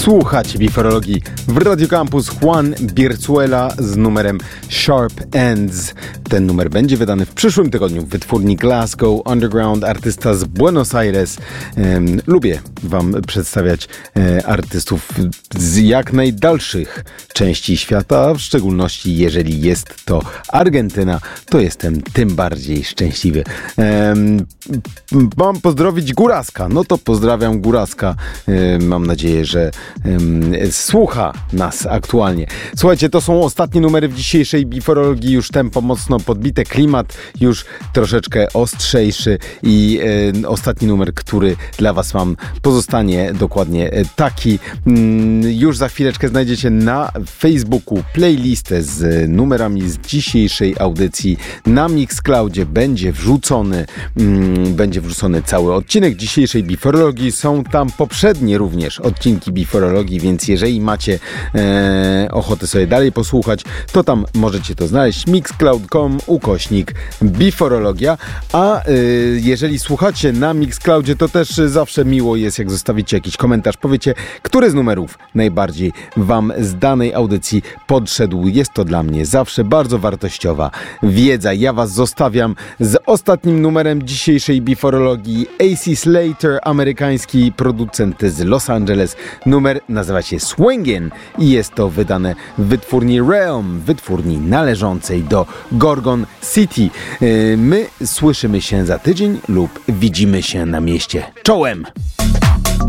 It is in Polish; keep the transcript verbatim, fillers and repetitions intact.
Słuchacie Biforologii w Radio Campus. Juan Bierzuela z numerem Sharp Ends. Ten numer będzie wydany w przyszłym tygodniu w wytwórni Glasgow Underground, artysta z Buenos Aires. Um, lubię wam przedstawiać um, artystów z jak najdalszych części świata, w szczególności jeżeli jest to Argentyna, to jestem tym bardziej szczęśliwy. Um, mam pozdrowić Góraska. No to pozdrawiam Góraska. Um, mam nadzieję, że um, słucha nas aktualnie. Słuchajcie, to są ostatnie numery w dzisiejszej Biforologii. Już tempo mocno podbite, klimat już troszeczkę ostrzejszy i e, ostatni numer, który dla was mam, pozostanie dokładnie taki. Mm, już za chwileczkę znajdziecie na Facebooku playlistę z numerami z dzisiejszej audycji. Na Mixcloudzie będzie wrzucony mm, będzie wrzucony cały odcinek dzisiejszej Biforologii. Są tam poprzednie również odcinki Biforologii, więc jeżeli macie e, ochotę sobie dalej posłuchać, to tam możecie to znaleźć. mixcloud kropka com ukośnik Biforologia. A e, jeżeli słuchacie na Mixcloudzie, to też zawsze miło jest, jak zostawicie jakiś komentarz, powiecie, który z numerów najbardziej wam z danej audycji podszedł. Jest to dla mnie zawsze bardzo wartościowa wiedza. Ja was zostawiam z ostatnim numerem dzisiejszej Biforologii. A C Slater, amerykański producent z Los Angeles. Numer nazywa się Swingin' i jest to wydane w wytwórni Realm, wytwórni należącej do Gorgon City. My słyszymy się za tydzień lub widzimy się na mieście. Czołem!